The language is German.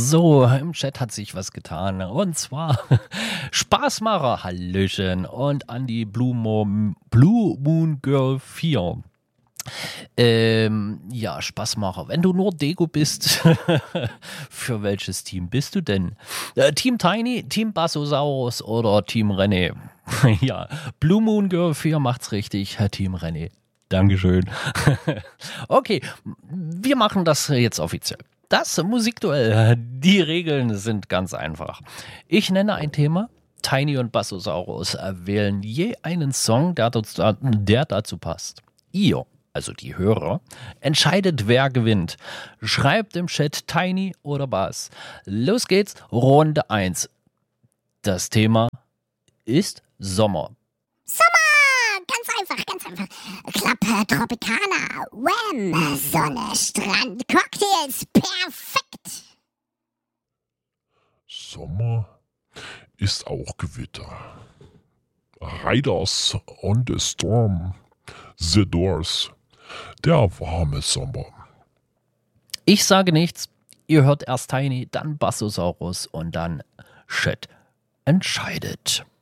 So, im Chat hat sich was getan. Und zwar Spaßmacher, Hallöchen. Und an die Blue Moon Girl 4. Ja, Spaßmacher. Wenn du nur Deko bist, für welches Team bist du denn? Team Tiny, Team Bassosaurus oder Team René? Ja, Blue Moon Girl 4 macht's richtig, Team René. Dankeschön. Okay, wir machen das jetzt offiziell. Das Musikduell. Die Regeln sind ganz einfach. Ich nenne ein Thema. Tiny und Bassosaurus wählen je einen Song, der dazu passt. Ihr, also die Hörer, entscheidet, wer gewinnt. Schreibt im Chat Tiny oder Bass. Los geht's, Runde 1. Das Thema ist Sommer. Sommer! Ganz einfach. Klappe, Tropicana, Wham! Sonne, Strand, Cocktails, perfekt! Sommer ist auch Gewitter. Riders on the Storm, The Doors, der warme Sommer. Ich sage nichts. Ihr hört erst Tiny, dann Bassosaurus und dann Chat entscheidet.